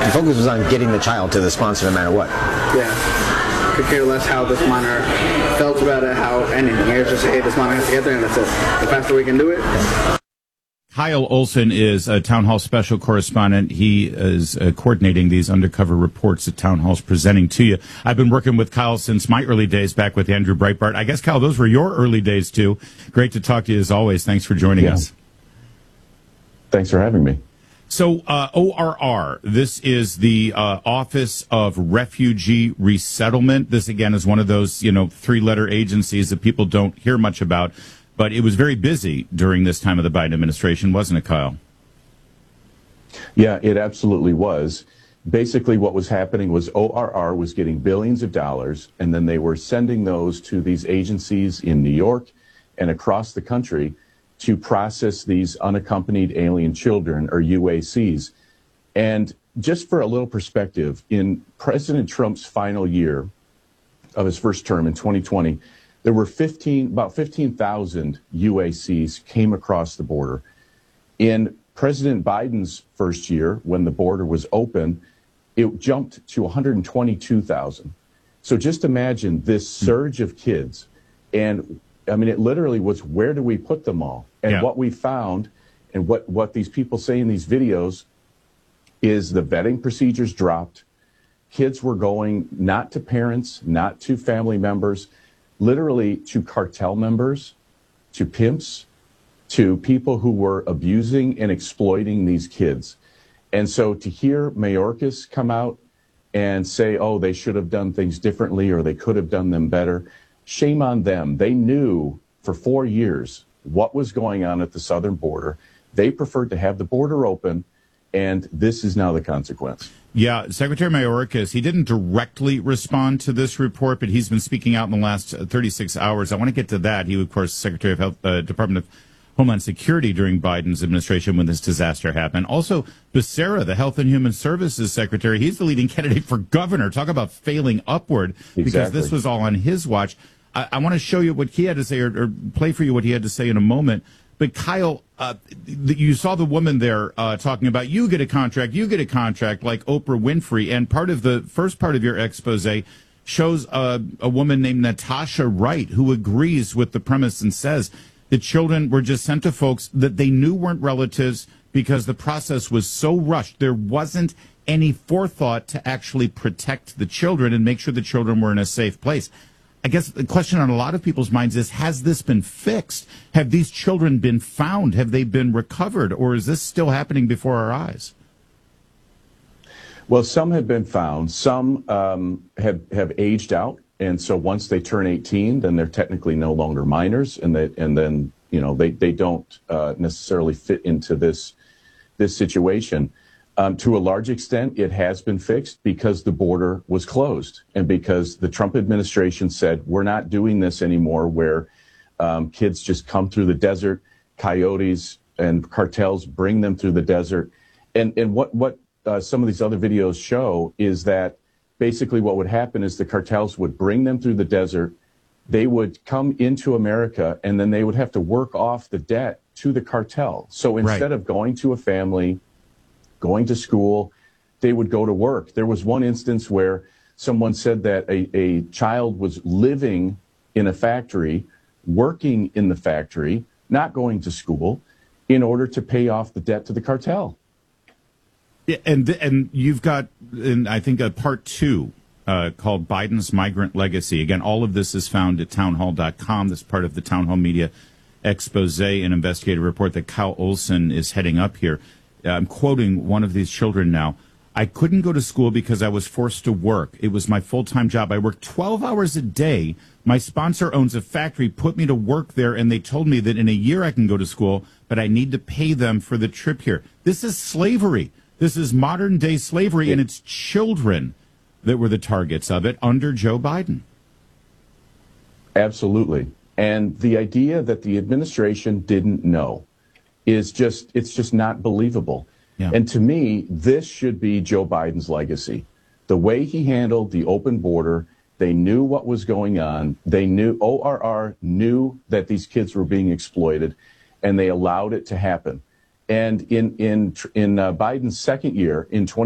The focus was on getting the child to the sponsor no matter what. Yeah. Could care less how this minor felt about it, how anything. It was just, hey, this minor has to get there, and that's it. The faster we can do it. Kyle Olson is a Town Hall special correspondent. He is coordinating these undercover reports that Town Hall's presenting to you. I've been working with Kyle since my early days back with Andrew Breitbart. I guess, Kyle, those were your early days, too. Great to talk to you, as always. Thanks for joining us. Thanks for having me. So, ORR, this is the Office of Refugee Resettlement. This, again, is one of those, three-letter agencies that people don't hear much about. But it was very busy during this time of the Biden administration, wasn't it, Kyle? Yeah, it absolutely was. Basically, what was happening was ORR was getting billions of dollars, and then they were sending those to these agencies in New York and across the country to process these unaccompanied alien children, or UACs. And just for a little perspective, in President Trump's final year of his first term in 2020, there were about 15,000 UACs came across the border. In President Biden's first year, when the border was open, it jumped to 122,000. So just imagine this surge of kids. And I mean, it literally was, where do we put them all? And what we found, and what these people say in these videos, is the vetting procedures dropped. Kids were going not to parents, not to family members, literally to cartel members, to pimps, to people who were abusing and exploiting these kids. And so to hear Mayorkas come out and say, oh, they should have done things differently or they could have done them better, shame on them. They knew for 4 years what was going on at the southern border. They preferred to have the border open, and this is now the consequence. Yeah, Secretary Mayorkas, he didn't directly respond to this report, but he's been speaking out in the last 36 hours. I want to get to that. He was, of course, Secretary of Health, Department of Homeland Security during Biden's administration when this disaster happened. Also, Becerra, the Health and Human Services Secretary, he's the leading candidate for governor. Talk about failing upward, because this was all on his watch. I want to show you what he had to say, or play for you what he had to say in a moment. But Kyle, you saw the woman there talking about you get a contract, like Oprah Winfrey. And part of the first part of your expose shows a woman named Natasha Wright, who agrees with the premise and says the children were just sent to folks that they knew weren't relatives because the process was so rushed. There wasn't any forethought to actually protect the children and make sure the children were in a safe place. I guess the question on a lot of people's minds is, has this been fixed? Have these children been found? Have they been recovered? Or is this still happening before our eyes? Well, some have been found. Some have aged out. And so once they turn 18, then they're technically no longer minors. And then they don't necessarily fit into this situation. To a large extent, it has been fixed because the border was closed and because the Trump administration said, we're not doing this anymore, where kids just come through the desert, coyotes and cartels bring them through the desert. And what some of these other videos show is that basically what would happen is the cartels would bring them through the desert. They would come into America, and then they would have to work off the debt to the cartel. So instead of going to a family, going to school, they would go to work. There was one instance where someone said that a child was living in a factory, working in the factory, not going to school, in order to pay off the debt to the cartel. Yeah, and you've got, I think, a part 2 called Biden's Migrant Legacy. Again, all of this is found at townhall.com. This is part of the Town Hall Media expose and investigative report that Kyle Olson is heading up here. I'm quoting one of these children now. I couldn't go to school because I was forced to work. It was my full-time job. I worked 12 hours a day. My sponsor owns a factory, put me to work there, and they told me that in a year I can go to school, but I need to pay them for the trip here. This is slavery. This is modern-day slavery, and it's children that were the targets of it under Joe Biden. Absolutely. And the idea that the administration didn't know is it's just not believable. Yeah. And to me, this should be Joe Biden's legacy. The way he handled the open border, they knew what was going on. They knew, ORR knew that these kids were being exploited, and they allowed it to happen. And in Biden's second year, in